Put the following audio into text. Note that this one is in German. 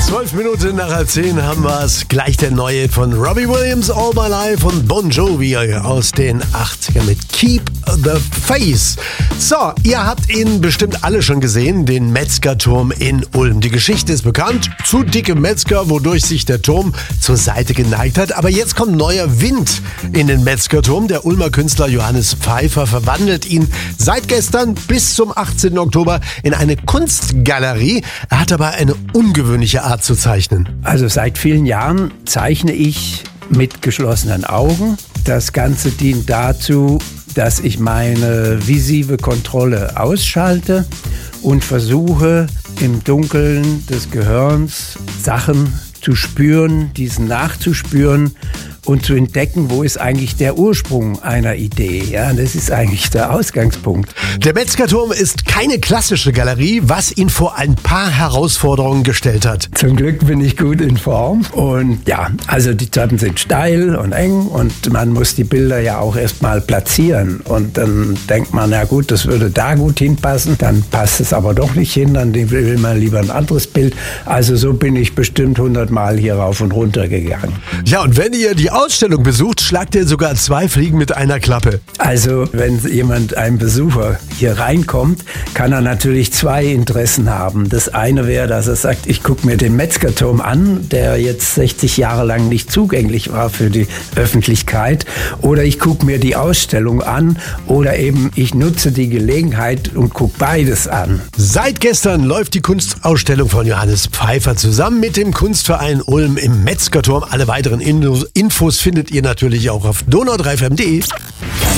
12 Minuten nach 10 haben wir es. Gleich der neue von Robbie Williams, All My Life, und Bon Jovi aus den 80ern mit Keep the Faith. So, ihr habt ihn bestimmt alle schon gesehen, den Metzgerturm in Ulm. Die Geschichte ist bekannt. Zu dicke Metzger, wodurch sich der Turm zur Seite geneigt hat. Aber jetzt kommt neuer Wind in den Metzgerturm. Der Ulmer Künstler Johannes Pfeiffer verwandelt ihn seit gestern bis zum 18. Oktober in eine Kunstgalerie. Er hat aber eine ungewöhnliche Art zu zeichnen. Also seit vielen Jahren zeichne ich mit geschlossenen Augen. Das Ganze dient dazu, dass ich meine visive Kontrolle ausschalte und versuche im Dunkeln des Gehirns Sachen zu spüren, diesen nachzuspüren und zu entdecken, wo ist eigentlich der Ursprung einer Idee. Ja, das ist eigentlich der Ausgangspunkt. Der Metzgerturm ist keine klassische Galerie, was ihn vor ein paar Herausforderungen gestellt hat. Zum Glück bin ich gut in Form und ja, also die Treppen sind steil und eng und man muss die Bilder ja auch erstmal platzieren und dann denkt man, na gut, das würde da gut hinpassen, dann passt es aber doch nicht hin, dann will man lieber ein anderes Bild. Also so bin ich bestimmt 100 Mal hier rauf und runter gegangen. Ja, und wenn ihr die Ausstellung besucht, schlagt ihr sogar 2 Fliegen mit einer Klappe. Also wenn jemand, ein Besucher hier reinkommt, kann er natürlich 2 Interessen haben. Das eine wäre, dass er sagt, ich gucke mir den Metzgerturm an, der jetzt 60 Jahre lang nicht zugänglich war für die Öffentlichkeit. Oder ich gucke mir die Ausstellung an. Oder eben ich nutze die Gelegenheit und gucke beides an. Seit gestern läuft die Kunstausstellung von Johannes Pfeiffer zusammen mit dem Kunstverein Ulm im Metzgerturm. Alle weiteren Infos findet ihr natürlich auch auf donau3fm.de.